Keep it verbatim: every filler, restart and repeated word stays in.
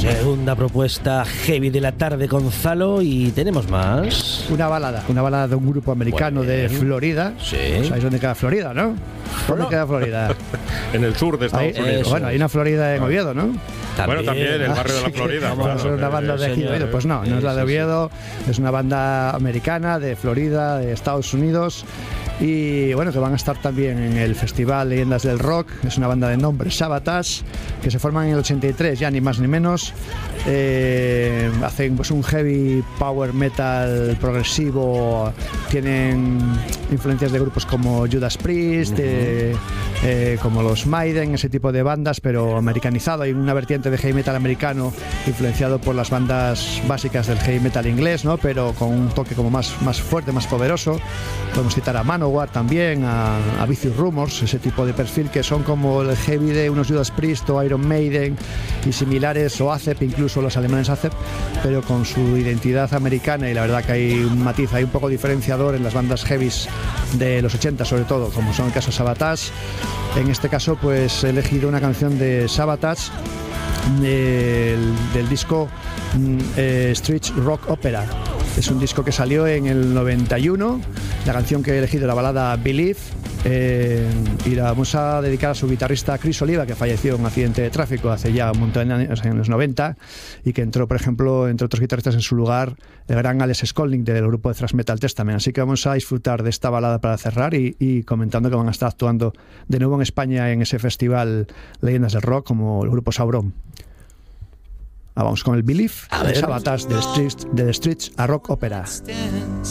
Segunda propuesta heavy de la tarde, Gonzalo, y tenemos más. Una balada, una balada de un grupo americano de Florida. Sí. ¿Sabéis dónde queda Florida, no? ¿Dónde No. queda Florida? En el sur de Estados Hay, Unidos. bueno, hay una Florida en Oviedo, ¿no? Bueno, también el barrio de la Así que Florida. vamos claro, a ser una banda de aquí de Oviedo. Pues no, no es la de Oviedo, es una banda americana de Florida, de Estados Unidos. Y bueno, que van a estar también en el Festival Leyendas del Rock. Es una banda de nombre Sabotage, que se forman en el ochenta y tres, ya ni más ni menos. Eh, hacen pues un heavy power metal progresivo, tienen influencias de grupos como Judas Priest, uh-huh. eh, eh, como los Maiden, ese tipo de bandas, pero americanizado. Hay una vertiente de heavy metal americano influenciado por las bandas básicas del heavy metal inglés, ¿no? Pero con un toque como más, más fuerte, más poderoso. Podemos citar a Manowar también, a, a Vicious Rumors, ese tipo de perfil que son como el heavy de unos Judas Priest o Iron Maiden y similares, o A C E P, incluso los alemanes A C E P, pero con su identidad americana. Y la verdad que hay un matiz, hay un poco diferenciador en las bandas heavies de los ochenta, sobre todo, como son el caso de Sabotage. En este caso pues he elegido una canción de Sabotage del, del disco eh, Street Rock Opera. Es un disco que salió en el noventa y uno. La canción que he elegido es la balada Believe, eh, y la vamos a dedicar a su guitarrista Chris Oliva, que falleció en un accidente de tráfico hace ya un montón de años, en los noventa, y que entró, por ejemplo, entre otros guitarristas, en su lugar el gran Alex Skolnick del grupo de thrash metal Testament. Así que vamos a disfrutar de esta balada para cerrar, y, y comentando que van a estar actuando de nuevo en España en ese festival Leyendas del Rock, como el grupo Sauron. Ah, vamos con el Believe de Sabotage, del Streets, del Streets a Rock Opera.